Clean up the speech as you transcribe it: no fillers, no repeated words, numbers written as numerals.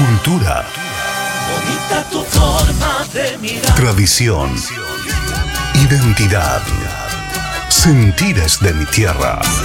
Cultura. Bonita tu forma de mirar. Tradición. Identidad. Sentires de mi tierra.